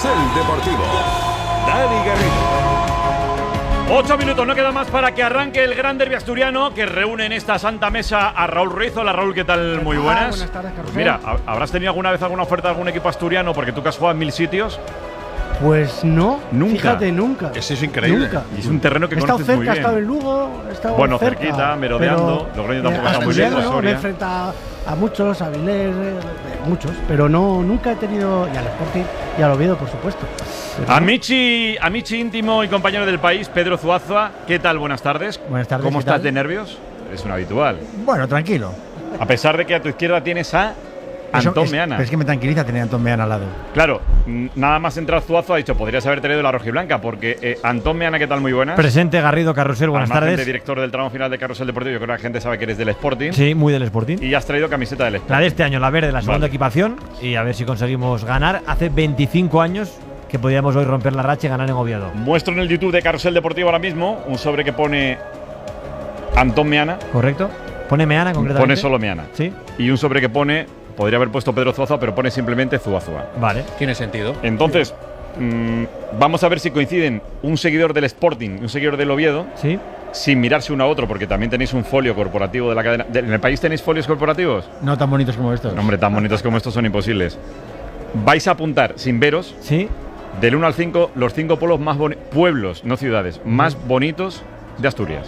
Carrusel Deportivo. Dani Garrido. 8 minutos, no queda más para que arranque el gran derbi asturiano que reúne en esta santa mesa a Raúl Ruiz. Hola Raúl, ¿qué tal? Muy buenas. Buenas tardes, Carrusel. Mira, ¿habrás tenido alguna vez alguna oferta de algún equipo asturiano? Porque tú que has jugado en 1000 sitios. Pues no, Nunca. Fíjate, nunca. Eso es increíble. Nunca. Y es un terreno que He estado conoces muy cerca, he bien. estado en Lugo, he estado Bueno, cerca, cerquita, merodeando. Logroño tampoco está muy asturiano, lejos, Me Soria. he enfrentado a muchos, a Vilés, muchos, pero nunca he tenido, y al Sporting y al Oviedo, por supuesto. Pero Amici íntimo y compañero del país, Pedro Zuazua. ¿Qué tal? Buenas tardes. Buenas tardes, ¿Cómo ¿qué estás tal? de nervios? Es un habitual. Bueno, tranquilo. A pesar de que a tu izquierda tienes a Antón Meana. Pero es que me tranquiliza tener a Antón Meana al lado. Claro, nada más entrar Zuazo ha dicho, podrías haber traído la rojiblanca, porque Antón Meana, ¿qué tal? Muy buenas. Presente, Garrido, Carrusel, buenas Al margen tardes. de director del tramo final de Carrusel Deportivo, yo creo que la gente sabe que eres del Sporting. Sí, muy del Sporting. Y has traído camiseta del Sporting. La de este año, la verde, la segunda Vale. equipación. Y a ver si conseguimos ganar. Hace 25 años que podíamos hoy romper la racha y ganar en Oviedo. Muestro en el YouTube de Carrusel Deportivo ahora mismo un sobre que pone Antón Meana. ¿Correcto? Pone Meana concretamente. Pone solo Meana. Sí, Y un sobre que pone, podría haber puesto Pedro Zuazua, pero pone simplemente Zuazua. vale. Tiene sentido. Entonces, vamos a ver si coinciden un seguidor del Sporting y un seguidor del Oviedo, Sí. sin mirarse uno a otro, porque también tenéis un folio corporativo de la cadena. ¿En el país tenéis folios corporativos? No tan bonitos como estos. No, hombre, tan bonitos como estos son imposibles. Vais a apuntar, sin veros, Sí. del 1 al 5, los 5 pueblos más pueblos, no ciudades, más bonitos de Asturias.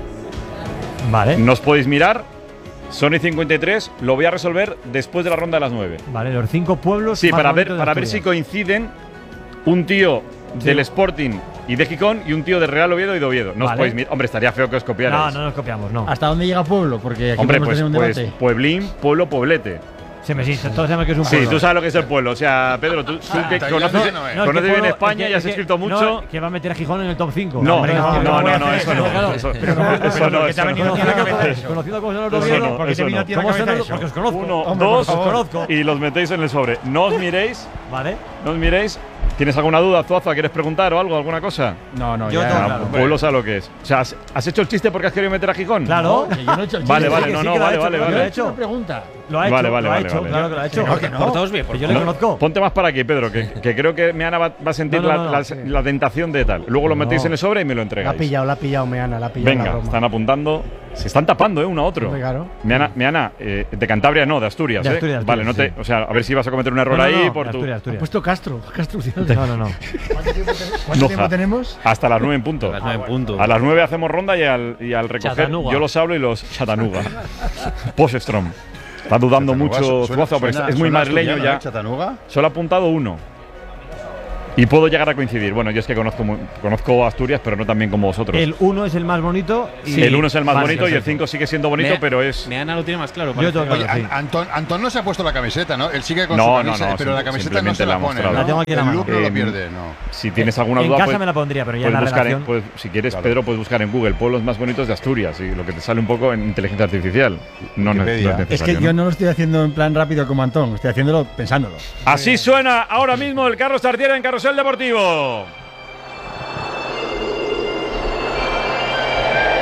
Vale. No os podéis mirar. Sony 53, lo voy a resolver después de la ronda de las 9. Vale, los 5 pueblos. Sí, más para ver, bonitos de para ver si Asturias. coinciden un tío Sí. del Sporting y de Gijón y un tío de Real Oviedo y de Oviedo. No os Vale. podéis mirar. Hombre, estaría feo que os copiarais. No, no nos copiamos, no. ¿Hasta dónde llega Pueblo? Porque aquí Hombre, podemos pues, tener un debate. pueblín, pueblo, pueblete. Sí, todos sabemos que es un Sí, pueblo. tú sabes lo que es el pueblo. O sea, Pedro, tú que Tailandia conoces, no es. No, es que conoces bien pueblo- España es que- y has es que- escrito mucho. No, que va a meter a Gijón en el top 5. No, Hombre, no, voy a no, hacer no, eso no. claro. Eso no, ¿Por qué te ha venido eso a ti a la no. cabeza? Conocido como son los de Eso Oviedo. no, ¿Por qué eso te vino no. a ti a la ¿Cómo cabeza son eso? Porque os conozco. 1, Hombre, 2 por favor. conozco. y los metéis en el sobre. No os miréis, Vale. no os miréis. ¿Tienes alguna duda, Zuazo? ¿Quieres preguntar o algo, alguna cosa? No, no, Yo ya. tengo Ah, claro. pueblo sabe lo que es. O sea, ¿has hecho el chiste porque has querido meter a Gijón? Claro. Que yo no he hecho el Vale, chiste. vale, que no, sí no, que lo ha vale, hecho, vale, que lo vale. ha hecho. Una pregunta. Lo ha hecho, Vale, vale, lo ha vale, hecho, vale. claro que lo ha hecho. Que no, que no. Portaos bien, Que por yo le favor. conozco. Ponte más para aquí, Pedro, que creo que Meana va a sentir No, la tentación de tal. Luego lo metéis No. en el sobre y me lo La ha entregáis. pillado Meana, la ha pillado la Venga, Roma. están apuntando. Se están tapando, uno a otro. Hombre, claro. Meana, de Cantabria no, de Asturias. De Asturias, Vale, no Asturias, te, o sea, a ver si vas a cometer un error No, no, ahí no, por tu. Asturias, Ha Asturias. puesto Castro No, no, no. ¿Cuánto tiempo Noja. tenemos? Hasta las 9 en punto. A las 9 puntos. A las 9 hacemos ronda y al recoger Chattanooga. yo los hablo y los Chattanooga. Poststrom. Está dudando mucho Zuazo, pero es muy madrileño ya. Chattanooga. Solo ha apuntado uno. Y puedo llegar a coincidir. Bueno, yo es que conozco Asturias, pero no tan bien como vosotros. El 1 es el más bonito. Y El 1 es el más Vale, bonito y el perfecto. 5 sigue siendo bonito, pero es. Meana lo tiene más claro. Yo parece. tengo Oye, claro, sí. Antón no se ha puesto la camiseta, ¿no? Él sigue con No, su no, camisa, no, pero la camiseta no se simplemente la la ha pone. mostrado. ¿no? La tengo aquí en la El mano. look no lo pierde, no. Si tienes alguna En duda, casa puedes- me la pondría, pero ya en puedes la buscar redacción. si quieres, Claro. Pedro, puedes buscar en Google pueblos más bonitos de Asturias y lo que te sale un poco en inteligencia artificial. No, no es Wikipedia. necesario, Es que yo ¿no? no lo estoy haciendo en plan rápido como Antón, estoy haciéndolo pensándolo. Así suena ahora mismo el Carlos Tartiere en Carrusel Deportivo.